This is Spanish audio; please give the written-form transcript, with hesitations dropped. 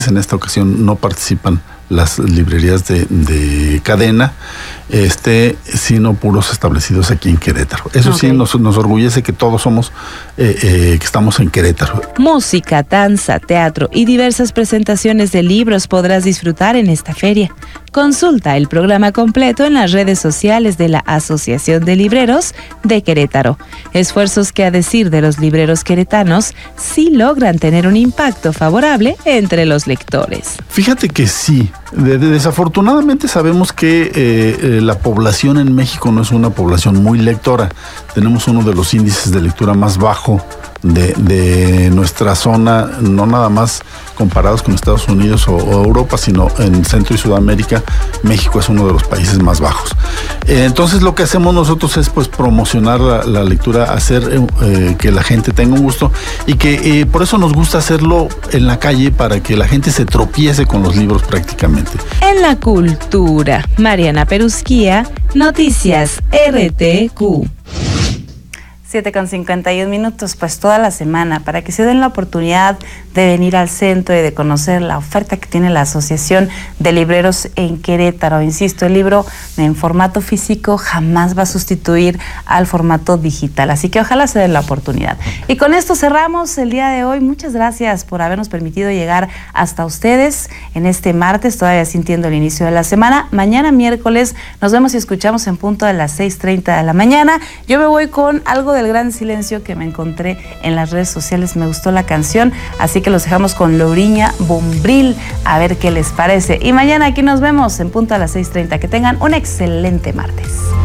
En esta ocasión no participan las librerías de cadena, sino puros establecidos aquí en Querétaro. Eso sí, nos orgullece que todos somos, que estamos en Querétaro. Música, danza, teatro y diversas presentaciones de libros podrás disfrutar en esta feria. Consulta el programa completo en las redes sociales de la Asociación de Libreros de Querétaro. Esfuerzos que, a decir de los libreros queretanos, sí logran tener un impacto favorable entre los lectores. Fíjate que sí. Desafortunadamente sabemos que la población en México no es una población muy lectora. Tenemos uno de los índices de lectura más bajo de nuestra zona, no nada más comparados con Estados Unidos o Europa, sino en Centro y Sudamérica. México es uno de los países más bajos. Entonces lo que hacemos nosotros es pues promocionar la lectura, hacer que la gente tenga un gusto, y que por eso nos gusta hacerlo en la calle, para que la gente se tropiece con los libros prácticamente. En la cultura, Mariana Perusquía, Noticias RTQ. 7:51, pues toda la semana, para que se den la oportunidad de venir al centro y de conocer la oferta que tiene la Asociación de Libreros en Querétaro. Insisto, el libro en formato físico jamás va a sustituir al formato digital, así que ojalá se den la oportunidad. Y con esto cerramos el día de hoy. Muchas gracias por habernos permitido llegar hasta ustedes en este martes, todavía sintiendo el inicio de la semana. Mañana miércoles nos vemos y escuchamos en punto de las 6:30 de la mañana. Yo me voy con algo del Gran Silencio que me encontré en las redes sociales. Me gustó la canción, así que los dejamos con Louriña Bombril, a ver qué les parece. Y mañana aquí nos vemos en punto a las 6:30. Que tengan un excelente martes.